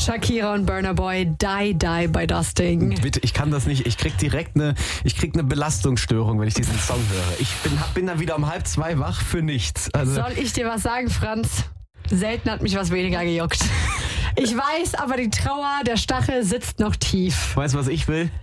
Shakira und Burna Boy, Die Die by Dusting. Bitte, ich kann das nicht. Ich krieg direkt eine Belastungsstörung, wenn ich diesen Song höre. Ich bin dann wieder um 1:30 wach für nichts. Also, Soll ich dir was sagen, Franz? Selten hat mich was weniger gejuckt. Ich weiß, aber die Trauer, der Stachel sitzt noch tief. weißt du, was ich will?